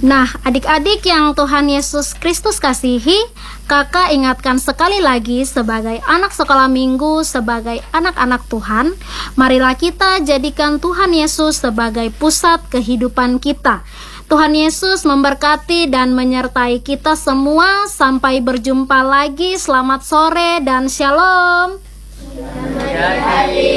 Nah, adik-adik yang Tuhan Yesus Kristus kasihi, kakak ingatkan sekali lagi sebagai anak sekolah minggu, sebagai anak-anak Tuhan, marilah kita jadikan Tuhan Yesus sebagai pusat kehidupan kita. Tuhan Yesus memberkati dan menyertai kita semua. Sampai berjumpa lagi. Selamat sore dan shalom.